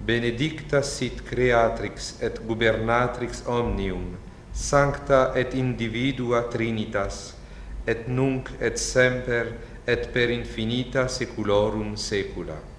benedicta sit Creatrix et gubernatrix omnium, sancta et individua Trinitas, et nunc et semper et per infinita saeculorum saecula.